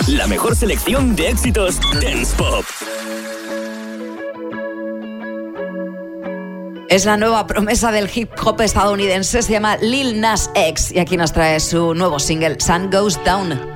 La mejor selección de éxitos dance pop. Es la nueva promesa del hip hop estadounidense, se llama Lil Nas X y aquí nos trae su nuevo single, Sun Goes Down.